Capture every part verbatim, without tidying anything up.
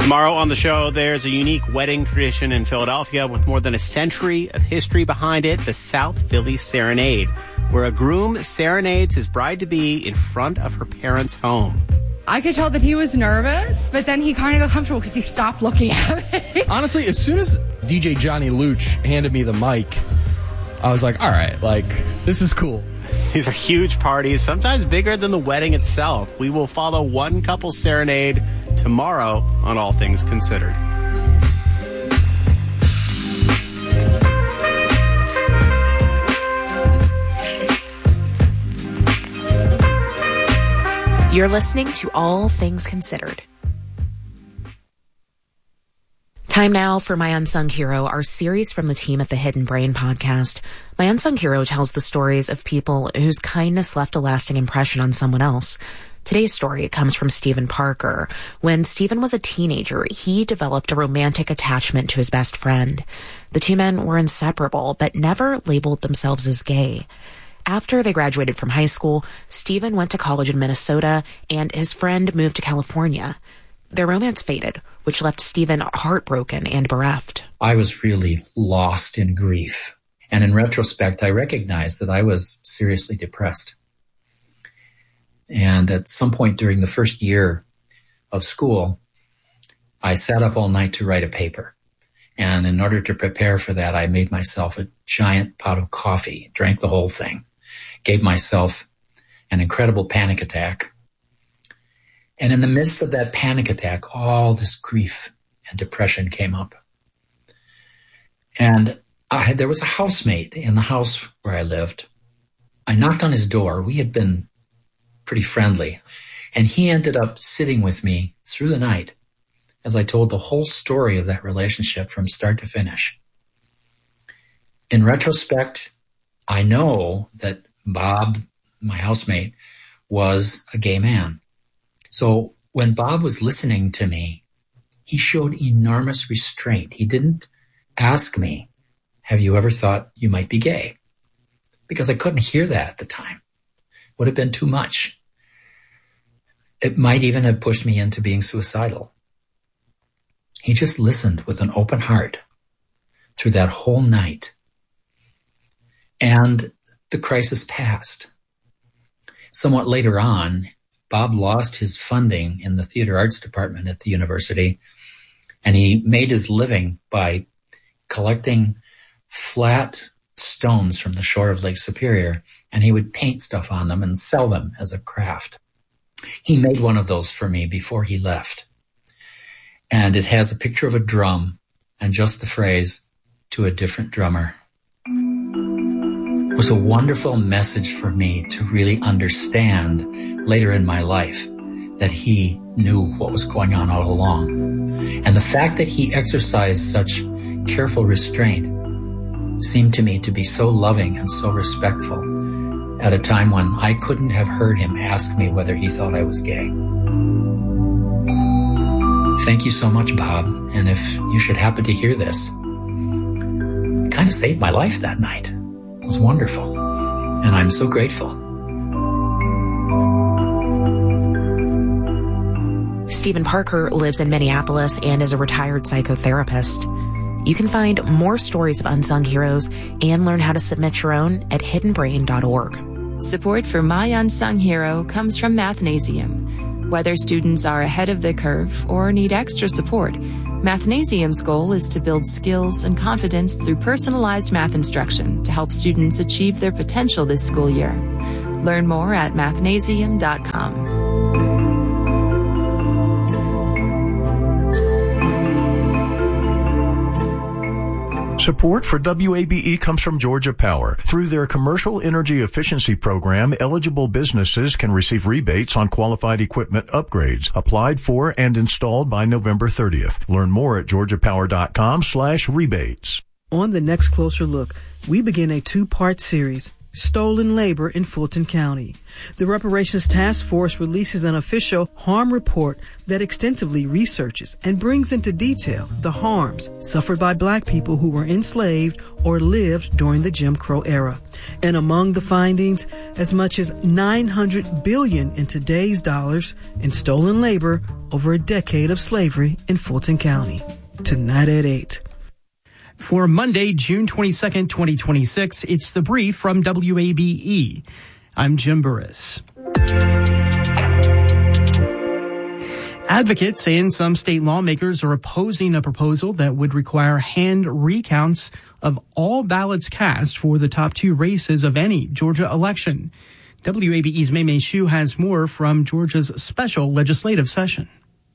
Tomorrow on the show, there's a unique wedding tradition in Philadelphia with more than a century of history behind it, the South Philly Serenade, where a groom serenades his bride-to-be in front of her parents' home. I could tell that he was nervous, but then he kind of got comfortable because he stopped looking at me. Honestly, as soon as D J Johnny Luch handed me the mic, I was like, all right, like, this is cool. These are huge parties, sometimes bigger than the wedding itself. We will follow one couple's serenade tomorrow on All Things Considered. You're listening to All Things Considered. Time now for My Unsung Hero, our series from the team at the Hidden Brain podcast. My Unsung Hero tells the stories of people whose kindness left a lasting impression on someone else. Today's story comes from Stephen Parker. When Stephen was a teenager, he developed a romantic attachment to his best friend. The two men were inseparable, but never labeled themselves as gay. After they graduated from high school, Stephen went to college in Minnesota, and his friend moved to California. Their romance faded, which left Stephen heartbroken and bereft. I was really lost in grief. And in retrospect, I recognized that I was seriously depressed. And at some point during the first year of school, I sat up all night to write a paper. And in order to prepare for that, I made myself a giant pot of coffee, drank the whole thing, gave myself an incredible panic attack. And in the midst of that panic attack, all this grief and depression came up. And I had, there was a housemate in the house where I lived. I knocked on his door. We had been pretty friendly. And he ended up sitting with me through the night as I told the whole story of that relationship from start to finish. In retrospect, I know that Bob, my housemate, was a gay man. So when Bob was listening to me, he showed enormous restraint. He didn't ask me, have you ever thought you might be gay? Because I couldn't hear that at the time. It would have been too much. It might even have pushed me into being suicidal. He just listened with an open heart through that whole night. And the crisis passed. Somewhat later on, Bob lost his funding in the theater arts department at the university, and he made his living by collecting flat stones from the shore of Lake Superior, and he would paint stuff on them and sell them as a craft. He made one of those for me before he left, and it has a picture of a drum and just the phrase, "to a different drummer." It was a wonderful message for me to really understand later in my life that he knew what was going on all along. And the fact that he exercised such careful restraint seemed to me to be so loving and so respectful at a time when I couldn't have heard him ask me whether he thought I was gay. Thank you so much, Bob. And if you should happen to hear this, it kind of saved my life that night. It was wonderful, and I'm so grateful. Stephen Parker lives in Minneapolis and is a retired psychotherapist. You can find more stories of unsung heroes and learn how to submit your own at hidden brain dot org. Support for My Unsung Hero comes from Mathnasium. Whether students are ahead of the curve or need extra support, Mathnasium's goal is to build skills and confidence through personalized math instruction to help students achieve their potential this school year. Learn more at mathnasium dot com. Support for W A B E comes from Georgia Power. Through their commercial energy efficiency program, eligible businesses can receive rebates on qualified equipment upgrades applied for and installed by November thirtieth. Learn more at georgia power dot com slash rebates. On the next Closer Look, we begin a two-part series stolen labor in Fulton County. The Reparations Task Force releases an official harm report that extensively researches and brings into detail the harms suffered by black people who were enslaved or lived during the Jim Crow era. And among the findings, as much as nine hundred billion dollars in today's dollars in stolen labor over a decade of slavery in Fulton County. Tonight at eight. For Monday, June twenty-second, twenty twenty-six, it's The Brief from W A B E. I'm Jim Burris. Advocates and some state lawmakers are opposing a proposal that would require hand recounts of all ballots cast for the top two races of any Georgia election. W A B E's Maymay Hsu has more from Georgia's special legislative session.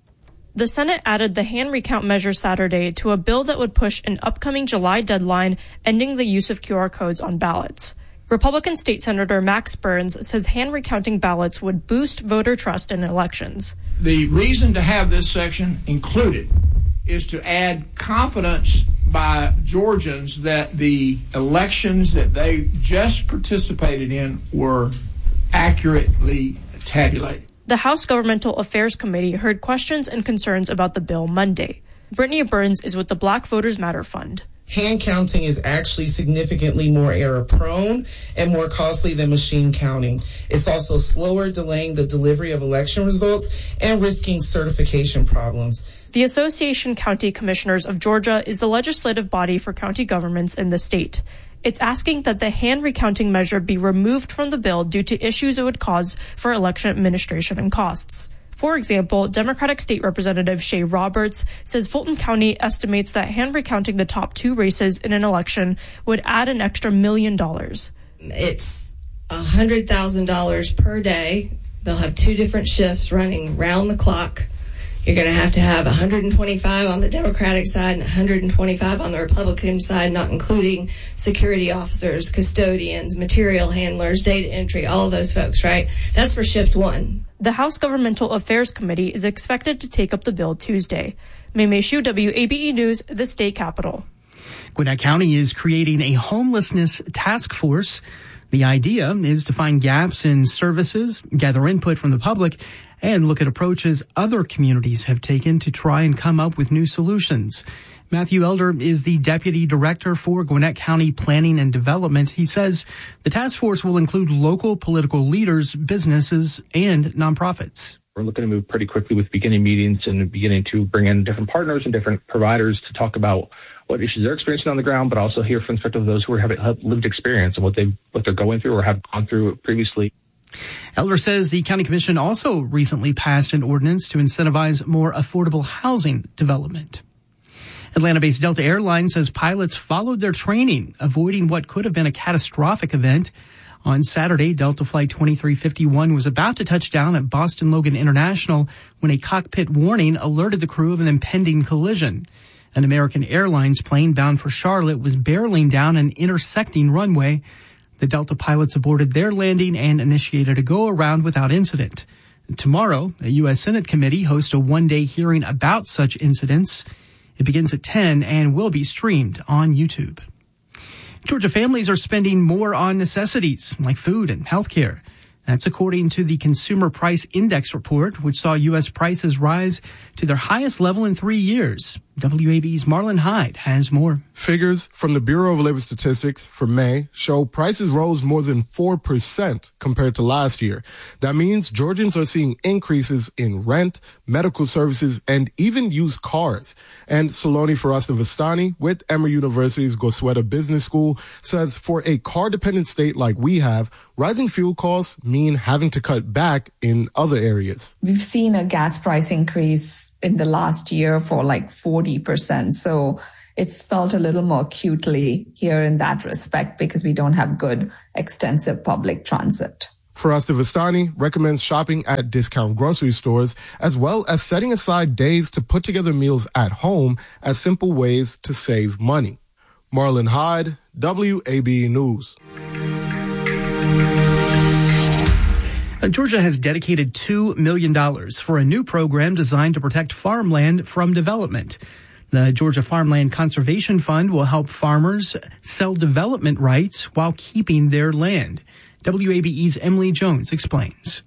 The Senate added the hand recount measure Saturday to a bill that would push an upcoming July deadline ending the use of Q R codes on ballots. Republican State Senator Max Burns says hand recounting ballots would boost voter trust in elections. The reason to have this section included is to add confidence by Georgians that the elections that they just participated in were accurately tabulated. The House Governmental Affairs Committee heard questions and concerns about the bill Monday. Brittany Burns is with the Black Voters Matter Fund. Hand counting is actually significantly more error-prone and more costly than machine counting. It's also slower, delaying the delivery of election results and risking certification problems. The Association County Commissioners of Georgia is the legislative body for county governments in the state. It's asking that the hand recounting measure be removed from the bill due to issues it would cause for election administration and costs. For example, Democratic State Representative Shay Roberts says Fulton County estimates that hand recounting the top two races in an election would add an extra million dollars. It's one hundred thousand dollars per day. They'll have two different shifts running round the clock. You're going to have to have one hundred twenty-five on the Democratic side and one hundred twenty-five on the Republican side, not including security officers, custodians, material handlers, data entry, all of those folks, right? That's for shift one. The House Governmental Affairs Committee is expected to take up the bill Tuesday. Maymay Hsu, W A B E News, the state capitol. Gwinnett County is creating a homelessness task force. The idea is to find gaps in services, gather input from the public, and look at approaches other communities have taken to try and come up with new solutions. Matthew Elder is the Deputy Director for Gwinnett County Planning and Development. He says the task force will include local political leaders, businesses, and nonprofits. We're looking to move pretty quickly with beginning meetings and beginning to bring in different partners and different providers to talk about what issues they're experiencing on the ground, but also hear from the perspective of those who have lived experience and what they what they're going through or have gone through previously. Elder says the county commission also recently passed an ordinance to incentivize more affordable housing development. Atlanta-based Delta Airlines says pilots followed their training, avoiding what could have been a catastrophic event. On Saturday, Delta Flight twenty-three fifty-one was about to touch down at Boston Logan International when a cockpit warning alerted the crew of an impending collision. An American Airlines plane bound for Charlotte was barreling down an intersecting runway. The Delta pilots aborted their landing and initiated a go-around without incident. Tomorrow, a U S Senate committee hosts a one-day hearing about such incidents. It begins at ten and will be streamed on YouTube. Georgia families are spending more on necessities like food and health care. That's according to the Consumer Price Index report, which saw U S prices rise to their highest level in three years. W A B E's Marlon Hyde has more. Figures from the Bureau of Labor Statistics for May show prices rose more than four percent compared to last year. That means Georgians are seeing increases in rent, medical services, and even used cars. And Saloni Farasta-Vastani with Emory University's Gosueta Business School says for a car-dependent state like we have, rising fuel costs mean having to cut back in other areas. We've seen a gas price increase in the last year for like forty percent. So it's felt a little more acutely here in that respect because we don't have good, extensive public transit. Farasta-Vastani recommends shopping at discount grocery stores as well as setting aside days to put together meals at home as simple ways to save money. Marlon Hyde, W A B E News. Georgia has dedicated two million dollars for a new program designed to protect farmland from development. The Georgia Farmland Conservation Fund will help farmers sell development rights while keeping their land. W A B E's Emily Jones explains.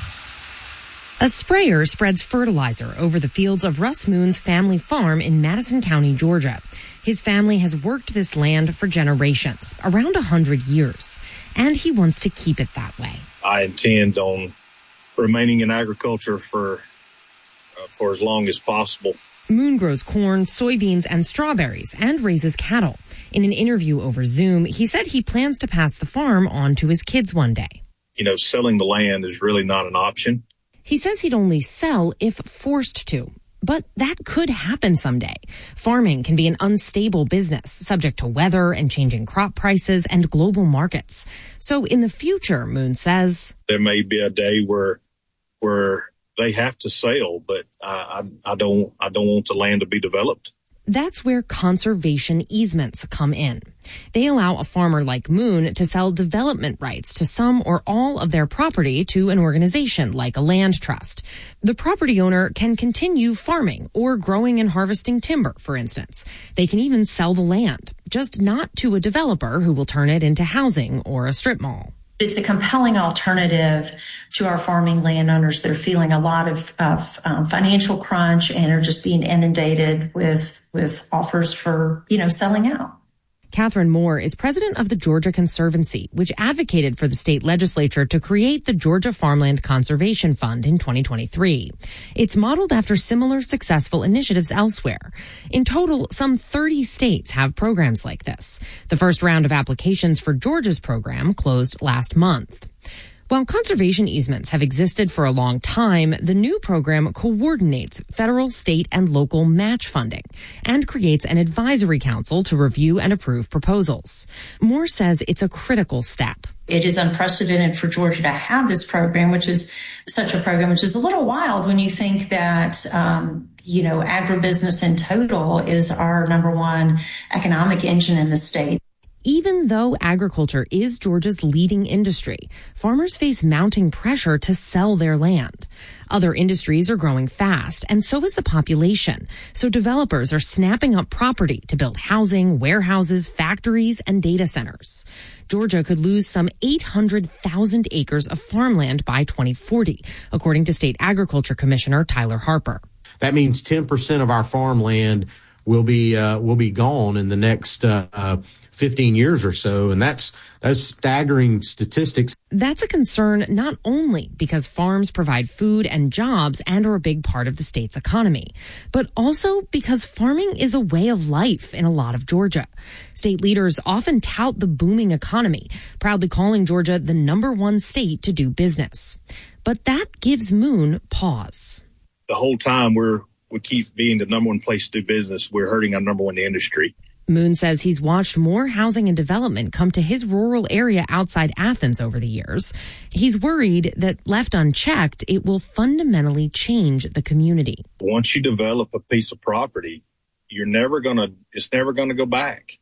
A sprayer spreads fertilizer over the fields of Russ Moon's family farm in Madison County, Georgia. His family has worked this land for generations, around one hundred years, and he wants to keep it that way. I intend on remaining in agriculture for uh, for as long as possible. Moon grows corn, soybeans, and strawberries and raises cattle. In an interview over Zoom, he said he plans to pass the farm on to his kids one day. You know, selling the land is really not an option. He says he'd only sell if forced to. But that could happen someday. Farming can be an unstable business, subject to weather and changing crop prices and global markets. So in the future, Moon says, there may be a day where where they have to sell, but I, I, I don't I don't want the land to be developed. That's where conservation easements come in. They allow a farmer like Moon to sell development rights to some or all of their property to an organization like a land trust. The property owner can continue farming or growing and harvesting timber, for instance. They can even sell the land, just not to a developer who will turn it into housing or a strip mall. It's a compelling alternative to our farming landowners that are feeling a lot of, of um, financial crunch and are just being inundated with with offers for, you know, selling out. Catherine Moore is president of the Georgia Conservancy, which advocated for the state legislature to create the Georgia Farmland Conservation Fund in twenty twenty-three. It's modeled after similar successful initiatives elsewhere. In total, some thirty states have programs like this. The first round of applications for Georgia's program closed last month. While conservation easements have existed for a long time, the new program coordinates federal, state, and local match funding and creates an advisory council to review and approve proposals. Moore says it's a critical step. It is unprecedented for Georgia to have this program, which is such a program, which is a little wild when you think that, um, you know, agribusiness in total is our number one economic engine in the state. Even though agriculture is Georgia's leading industry, farmers face mounting pressure to sell their land. Other industries are growing fast, and so is the population. So developers are snapping up property to build housing, warehouses, factories, and data centers. Georgia could lose some eight hundred thousand acres of farmland by twenty forty, according to State Agriculture Commissioner Tyler Harper. That means ten percent of our farmland will be uh, will be gone in the next uh, uh, fifteen years or so, and that's that's staggering statistics. That's a concern not only because farms provide food and jobs and are a big part of the state's economy, but also because farming is a way of life in a lot of Georgia. State leaders often tout the booming economy, proudly calling Georgia the number one state to do business. But that gives Moon pause. The whole time we're we keep being the number one place to do business, we're hurting our number one industry. Moon says he's watched more housing and development come to his rural area outside Athens over the years. He's worried that left unchecked, it will fundamentally change the community. Once you develop a piece of property, you're never going to, it's never going to go back.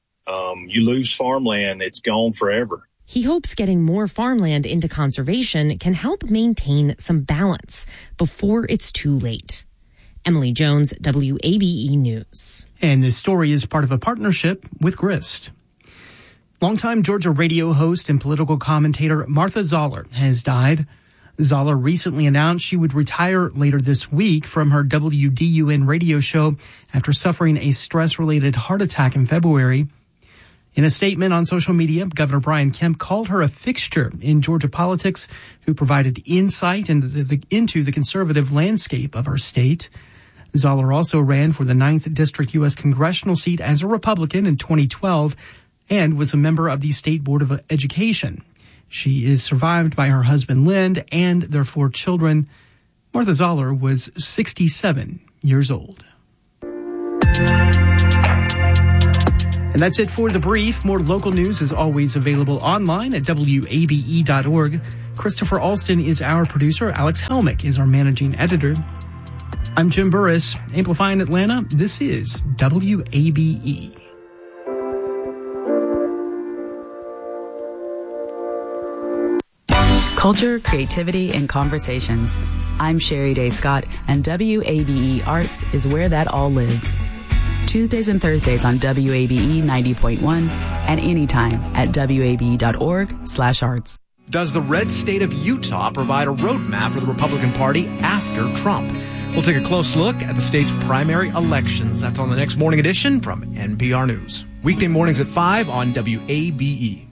Um, you lose farmland, it's gone forever. He hopes getting more farmland into conservation can help maintain some balance before it's too late. Emily Jones, W A B E News. And this story is part of a partnership with Grist. Longtime Georgia radio host and political commentator Martha Zoller has died. Zoller recently announced she would retire later this week from her W D U N radio show after suffering a stress-related heart attack in February. In a statement on social media, Governor Brian Kemp called her a fixture in Georgia politics who provided insight into the, into the conservative landscape of our state. Zoller also ran for the ninth District U S congressional seat as a Republican in twenty twelve and was a member of the State Board of Education. She is survived by her husband, Lynn, and their four children. Martha Zoller was sixty-seven years old. And that's it for The Brief. More local news is always available online at W A B E dot org. Christopher Alston is our producer. Alex Helmick is our managing editor. I'm Jim Burris, amplifying Atlanta. This is W A B E. Culture, creativity, and conversations. I'm Sherry Day Scott, and W A B E Arts is where that all lives. Tuesdays and Thursdays on W A B E ninety point one and anytime at W A B E dot org slash arts. Does the red state of Utah provide a roadmap for the Republican Party after Trump? We'll take a close look at the state's primary elections. That's on the next Morning Edition from N P R News. Weekday mornings at five on W A B E.